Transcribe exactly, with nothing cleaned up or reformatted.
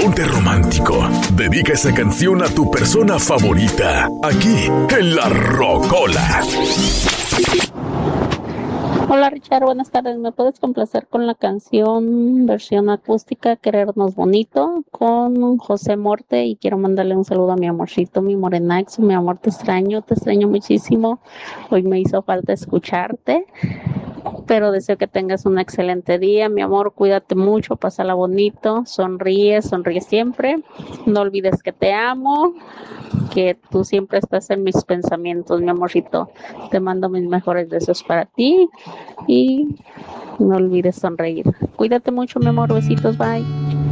ponte romántico. Dedica esa canción a tu persona favorita, aquí en La Rocola. Hola Richard, buenas tardes. ¿Me puedes complacer con la canción versión acústica Querernos Bonito con José Morte? Y quiero mandarle un saludo a mi amorcito, mi morenax, mi amor, te extraño, te extraño muchísimo. Hoy me hizo falta escucharte, pero deseo que tengas un excelente día, mi amor. Cuídate mucho, pásala bonito, sonríe, sonríe siempre. No olvides que te amo, que tú siempre estás en mis pensamientos, mi amorcito. Te mando mis mejores deseos para ti y no olvides sonreír. Cuídate mucho, mi amor. Besitos, bye.